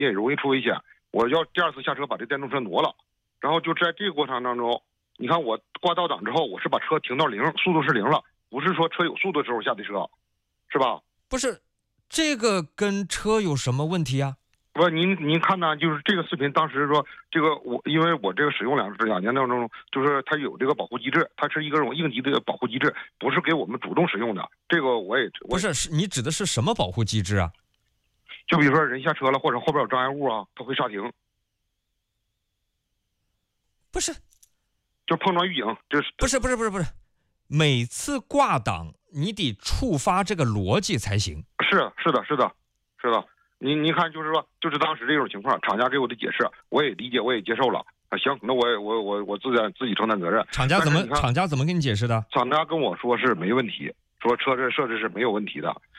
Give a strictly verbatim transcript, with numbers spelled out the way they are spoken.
也容易出危险。我要第二次下车把这电动车挪了，然后就在这个过程当中，你看我挂倒档之后，我是把车停到零，速度是零了，不是说车有速度的时候下的车，是吧？ 不是，这个跟车有什么问题啊？ 不，您您看呢？就是这个视频，当时说这个我，因为我这个使用两两年当中，就是它有这个保护机制，它是一个种应急的保护机制，不是给我们主动使用的。这个我也我不是，是你指的是什么保护机制啊？ 就比如说人下车了，或者后边有障碍物啊，它会刹停。 不是， 就碰撞预警，就是不是不是不是不是，每次挂档你得触发这个逻辑才行。 是是的是的是的。您您看，就是说，就是当时这种情况，厂家给我的解释，我也理解，我也接受了。啊，行，那我也我我我自己自己承担责任。 厂家怎么厂家怎么跟你解释的？ 厂家跟我说是没问题，说车这设置是没有问题的。